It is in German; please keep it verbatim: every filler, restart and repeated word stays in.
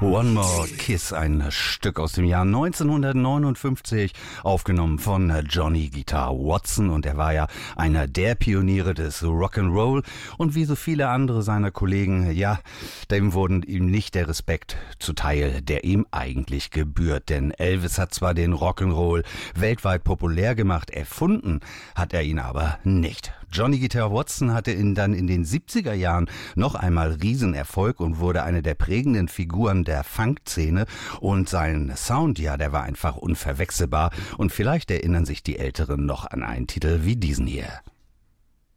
One More Kiss, ein Stück aus dem Jahr neunzehnhundertneunundfünfzig, aufgenommen von Johnny Guitar Watson, und er war ja einer der Pioniere des Rock'n'Roll, und wie so viele andere seiner Kollegen, ja, dem wurden ihm nicht der Respekt zuteil, der ihm eigentlich gebührt, denn Elvis hat zwar den Rock'n'Roll weltweit populär gemacht, erfunden hat er ihn aber nicht. Johnny Guitar Watson hatte ihn dann in den siebziger Jahren noch einmal Riesenerfolg und wurde eine der prägenden Figuren der Funk-Szene, und sein Sound, ja, der war einfach unverwechselbar, und vielleicht erinnern sich die Älteren noch an einen Titel wie diesen hier.